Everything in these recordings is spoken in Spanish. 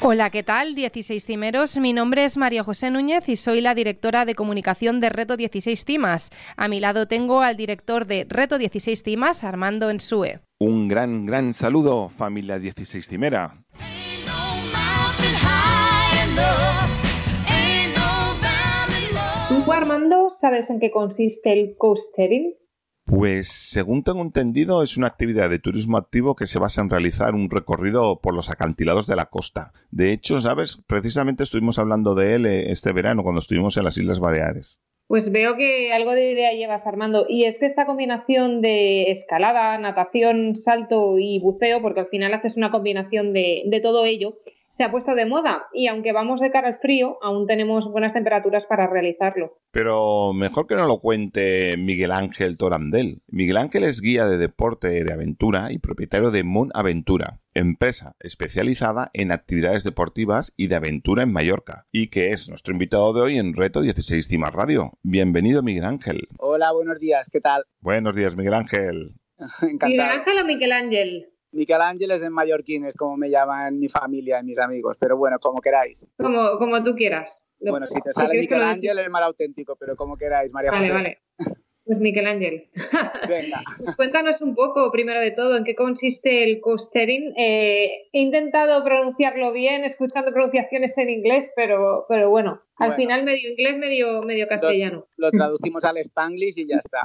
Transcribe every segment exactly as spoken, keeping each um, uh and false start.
Hola, ¿qué tal? dieciséis cimeros. Mi nombre es María José Núñez y soy la directora de comunicación de Reto dieciséis Cimas. A mi lado tengo al director de Reto dieciséis Cimas, Armando Ensue. Un gran, gran saludo, familia dieciséis Cimera. ¿Tú, Armando, sabes en qué consiste el coastering? Pues, según tengo entendido, es una actividad de turismo activo que se basa en realizar un recorrido por los acantilados de la costa. De hecho, ¿sabes? Precisamente estuvimos hablando de él este verano cuando estuvimos en las Islas Baleares. Pues veo que algo de idea llevas, Armando. Y es que esta combinación de escalada, natación, salto y buceo, porque al final haces una combinación de, de todo ello, se ha puesto de moda. Y aunque vamos de cara al frío, aún tenemos buenas temperaturas para realizarlo. Pero mejor que no lo cuente Miguel Ángel Torandel. Miguel Ángel es guía de deporte de aventura y propietario de Moon Aventura, empresa especializada en actividades deportivas y de aventura en Mallorca, y que es nuestro invitado de hoy en Reto dieciséis Cimas Radio. Bienvenido, Miguel Ángel. Hola, buenos días, ¿qué tal? Buenos días, Miguel Ángel. Encantado. ¿Miguel Ángel o Miguel Ángel? Miguel Ángel es en mallorquín, es como me llaman mi familia y mis amigos, pero bueno, como queráis. Como, como tú quieras. Bueno, si te sale si Miguel Ángel es mal auténtico, pero como queráis, María Vale, José. vale. Pues Miguel Ángel. Venga. Pues cuéntanos un poco, primero de todo, en qué consiste el coastering. Eh, he intentado pronunciarlo bien, escuchando pronunciaciones en inglés, pero, pero bueno, al bueno, final medio inglés, medio, medio castellano. Lo, lo traducimos al Spanglish y ya está.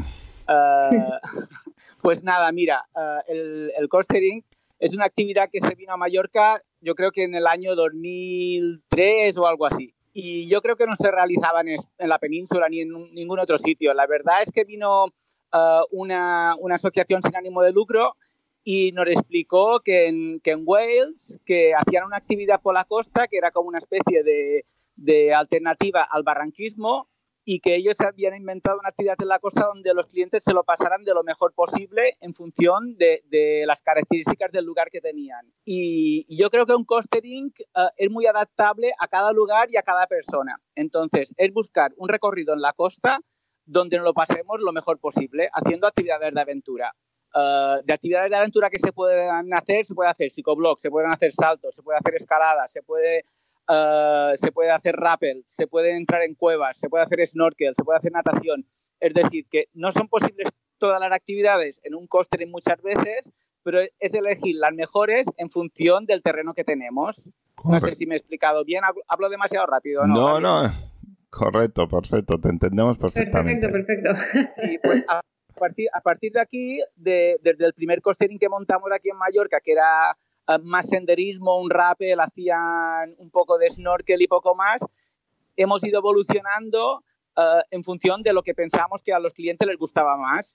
Uh, pues nada, mira, uh, el, el coastering es una actividad que se vino a Mallorca, yo creo que en el año dos mil tres o algo así. Y yo creo que no se realizaba en, en la península ni en un, ningún otro sitio. La verdad es que vino uh, una, una asociación sin ánimo de lucro y nos explicó que en, que en Wales que hacían una actividad por la costa que era como una especie de, de alternativa al barranquismo y que ellos habían inventado una actividad en la costa donde los clientes se lo pasaran de lo mejor posible en función de, de las características del lugar que tenían. Y, y yo creo que un coastering uh, es muy adaptable a cada lugar y a cada persona. Entonces, es buscar un recorrido en la costa donde nos lo pasemos lo mejor posible, haciendo actividades de aventura. Uh, de actividades de aventura que se pueden hacer, se puede hacer psicoblog, se pueden hacer saltos, se puede hacer escalada, se puede... Uh, se puede hacer rappel, se puede entrar en cuevas, se puede hacer snorkel, se puede hacer natación. Es decir, que no son posibles todas las actividades en un coastering muchas veces, pero es elegir las mejores en función del terreno que tenemos. Correcto. No sé si me he explicado bien, hablo demasiado rápido. No, no, no. Correcto, perfecto, te entendemos perfectamente. Perfecto, perfecto. Y pues a partir, a partir de aquí, de, desde el primer coastering que montamos aquí en Mallorca, que era... más senderismo, un rappel, hacían un poco de snorkel y poco más, hemos ido evolucionando uh, en función de lo que pensábamos que a los clientes les gustaba más.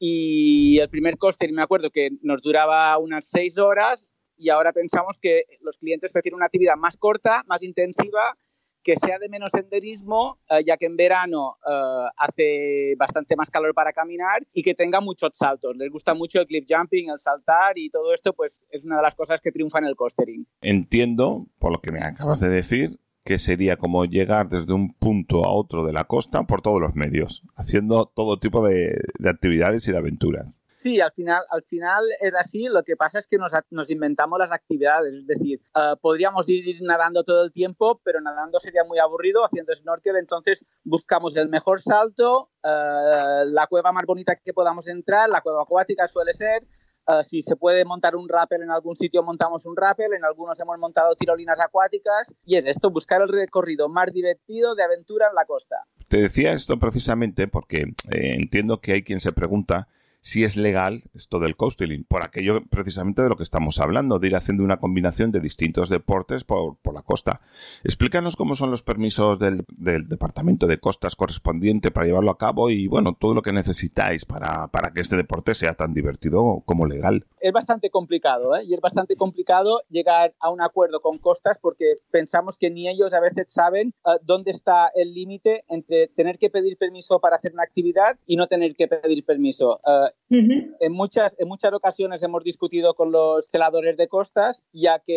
Y el primer coaster, me acuerdo que nos duraba unas seis horas y ahora pensamos que los clientes prefieren una actividad más corta, más intensiva, que sea de menos senderismo, uh, ya que en verano uh, hace bastante más calor para caminar y que tenga muchos saltos. Les gusta mucho el cliff jumping, el saltar y todo esto, pues es una de las cosas que triunfa en el coastering. Entiendo, por lo que me acabas de decir, que sería como llegar desde un punto a otro de la costa por todos los medios, haciendo todo tipo de, de actividades y de aventuras. Sí, al final, al final es así. Lo que pasa es que nos, nos inventamos las actividades. Es decir, uh, podríamos ir nadando todo el tiempo, pero nadando sería muy aburrido, haciendo snorkel. Entonces buscamos el mejor salto, uh, la cueva más bonita que podamos entrar, la cueva acuática suele ser. Uh, si se puede montar un rappel en algún sitio, montamos un rappel. En algunos hemos montado tirolinas acuáticas. Y es esto, buscar el recorrido más divertido de aventura en la costa. Te decía esto precisamente porque eh, entiendo que hay quien se pregunta si es legal esto del coastering, por aquello precisamente de lo que estamos hablando, de ir haciendo una combinación de distintos deportes por, por la costa. Explícanos cómo son los permisos del, del Departamento de Costas correspondiente para llevarlo a cabo y, bueno, todo lo que necesitáis para, para que este deporte sea tan divertido como legal. Es bastante complicado, ¿eh? Y es bastante complicado llegar a un acuerdo con Costas porque pensamos que ni ellos a veces saben uh, dónde está el límite entre tener que pedir permiso para hacer una actividad y no tener que pedir permiso. Uh, Uh-huh. En muchas, en muchas ocasiones hemos discutido con los celadores de costas, ya que